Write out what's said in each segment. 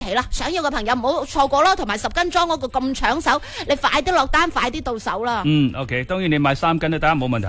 期啦，想要嘅朋友唔好錯過啦，同埋10斤裝嗰個咁搶手，你快啲落單，快啲到手啦。 OK， 當然你買3斤都得，冇問題。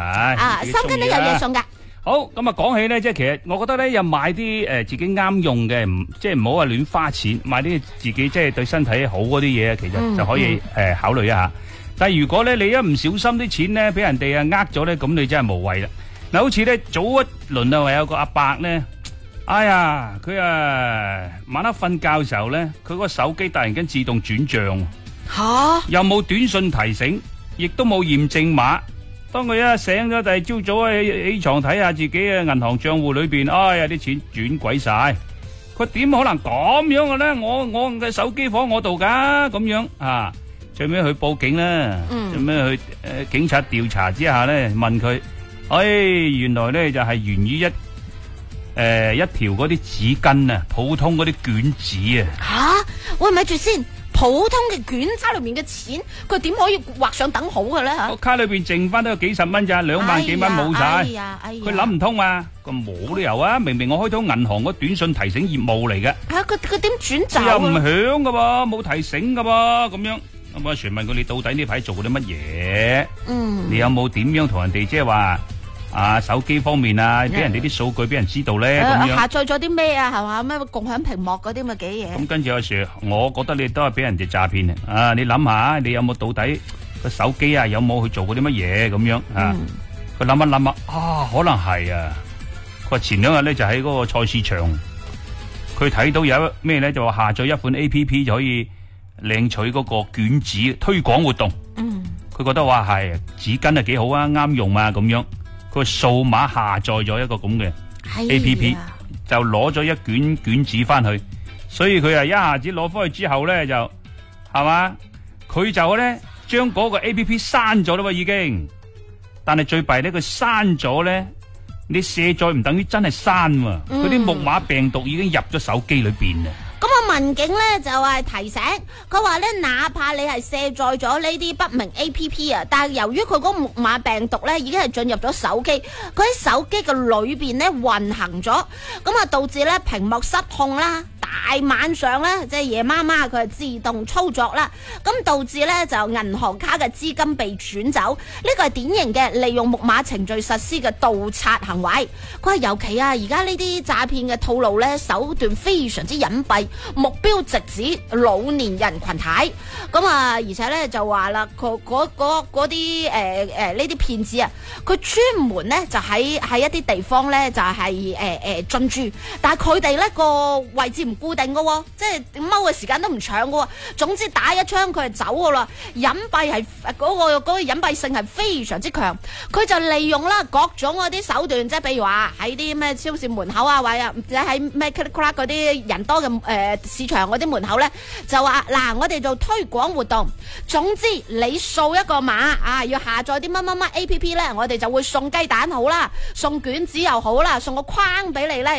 3斤都有嘢送噶。 好，咁啊講起咧，即係其實我覺得咧，又買啲自己啱用嘅，即係唔好話亂花錢，買啲自己即係對身體好嗰啲嘢，其實就可以考慮一下。但係如果咧你一唔小心啲錢咧俾人哋呃咗咧，咁你真係無謂啦。嗱，好似咧早一輪啊，有個阿伯咧，哎呀，佢晚黑瞓覺嘅時候咧，佢個手機突然間自動轉賬，又冇短信提醒，亦都冇驗證碼。當佢一醒咗，第二朝早起床睇下自己嘅銀行賬戶裏邊，哎呀啲錢轉鬼晒。佢點可能咁樣嘅咧？我嘅手機放我度噶，咁樣啊，最尾去報警啦。最尾去警察調查之下咧，問佢，原來咧就係源於一條嗰啲紙巾啊，普通嗰啲卷紙啊。 喂，咪住先。普通嘅卷鈔裏面嘅錢，佢點可以畫上等號嘅咧？ 個卡裏邊剩翻都有幾十蚊咋，2萬幾蚊冇晒。佢諗唔通啊！佢冇理由啊！明明我開到銀行嗰短信提醒業務嚟嘅。 佢點轉走？ 又唔響噶噃，冇提醒噶噃，咁樣。咁阿船問佢：你到底呢排做過啲乜嘢？你有冇點樣同人哋即係話？手機方面啊，俾人哋啲數據俾人知道咧，咁樣下載咗啲咩啊？係嘛，咩共享屏幕嗰啲咁嘅幾嘢？ 咁跟住阿 Sir，我覺得你都係俾人哋詐騙啊！你諗下，你有冇到底個手機有冇去做過啲乜嘢咁樣啊？佢諗一諗可能係啊。佢話前2日咧就喺嗰個菜市場，佢睇到有咩咧就話下載一款 A.P.P 就可以領取嗰個卷紙推廣活動。佢覺得話係紙巾啊幾好啊，啱用啊咁樣。佢數碼下載咗一個咁嘅 A.P.P， 就攞咗一卷紙翻去，所以佢一下子攞翻去之後咧就係嘛，佢就咧將嗰個 A.P.P 刪咗啦已經，但係最弊咧佢刪咗咧，你卸載唔等於真係刪喎，佢啲木馬病毒已經入咗手機裏邊啦。 咁民警咧就係提醒佢話咧，哪怕你係卸載咗呢啲不明 A.P.P 啊，但係由於佢嗰木馬病毒咧已經係進入咗手機，佢喺手機嘅裏邊咧運行咗，咁啊導致咧屏幕失控啦。大晚上咧，即係夜媽媽佢係自動操作啦，咁導致咧就銀行卡嘅資金被轉走，呢個係典型嘅利用木馬程序實施嘅盜刷行為。佢話尤其而家呢啲詐騙嘅套路咧手段非常之隱蔽，目標直指老年人群體。咁而且咧就話啦，嗰啲呢啲騙子啊，佢專門咧就喺一啲地方咧就係進駐，但係佢哋咧個位置唔固定嘅，即係踎嘅時間都唔長嘅。總之打一槍佢就走噶啦，隱蔽係嗰個隱蔽性係非常之強。佢就利用啦各種嗰啲手段，即係譬如話喺啲咩超市門口啊，或者喺咩 click 嗰啲人多嘅市場嗰啲門口咧，就話嗱，我哋做推廣活動。總之你掃一個碼要下載啲乜乜乜 A.P.P 咧，我哋就會送雞蛋好啦，送卷紙又好啦，送個框俾你咧。